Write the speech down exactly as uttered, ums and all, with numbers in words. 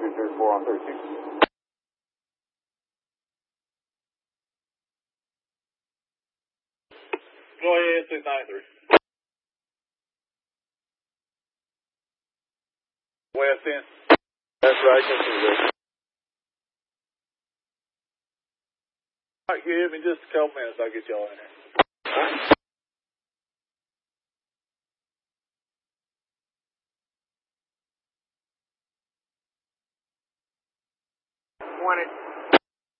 two three four on thirteen. Go ahead, six nine three. West end. That's right, that's right. All right, give me just a couple minutes, I'll get y'all in there. Wanted